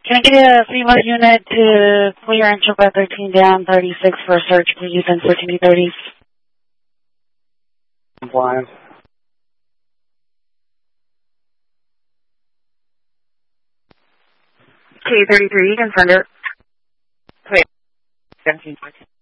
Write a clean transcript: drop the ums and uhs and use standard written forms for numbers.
Can I get a FEMA unit to clear and trip at 13 down 36 for a search, please, and 1430? Compliance. K33, confirmed it. Wait, 1714.